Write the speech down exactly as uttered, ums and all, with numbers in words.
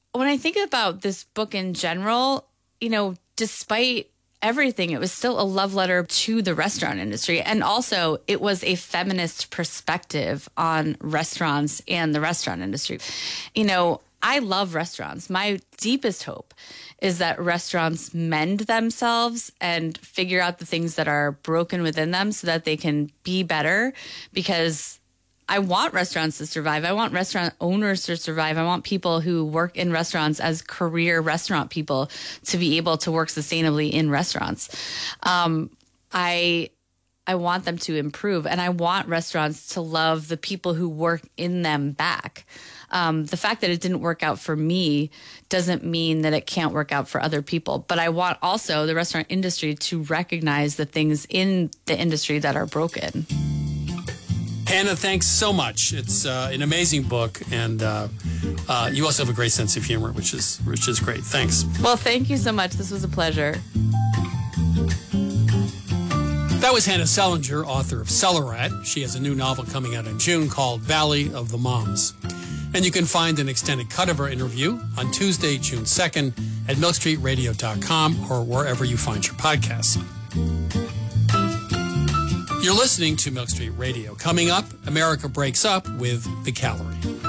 when I think about this book in general, you know, despite everything, it was still a love letter to the restaurant industry. And also it was a feminist perspective on restaurants and the restaurant industry. You know, I love restaurants. My deepest hope is that restaurants mend themselves and figure out the things that are broken within them so that they can be better, because I want restaurants to survive. I want restaurant owners to survive. I want people who work in restaurants as career restaurant people to be able to work sustainably in restaurants. Um, I I want them to improve, and I want restaurants to love the people who work in them back. Um, the fact that it didn't work out for me doesn't mean that it can't work out for other people. But I want also the restaurant industry to recognize the things in the industry that are broken. Hannah, thanks so much. It's uh, an amazing book, and uh, uh, you also have a great sense of humor, which is which is great. Thanks. Well, thank you so much. This was a pleasure. That was Hannah Selinger, author of Cellarat. She has a new novel coming out in June called Valley of the Moms. And you can find an extended cut of her interview on Tuesday, June second at milk street radio dot com or wherever you find your podcasts. You're listening to Milk Street Radio. Coming up, America Breaks Up with The Calorie.